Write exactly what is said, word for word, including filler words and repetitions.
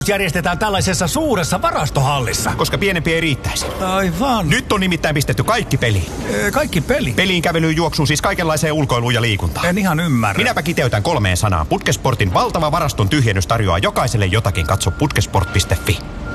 järjestetään tällaisessa suuressa varastohallissa. Koska pienempi ei riittäisi. Aivan. Nyt on nimittäin pistetty kaikki peliin. Ee, kaikki peli? Peliin, kävelyyn, juoksuun, siis kaikenlaiseen ulkoiluun ja liikuntaan. En ihan ymmärrä. Minäpä kiteytän kolmeen sanaan. Putkesportin valtava varaston tyhjennys tarjoaa jokaiselle jotakin. Katso putkesport piste fi.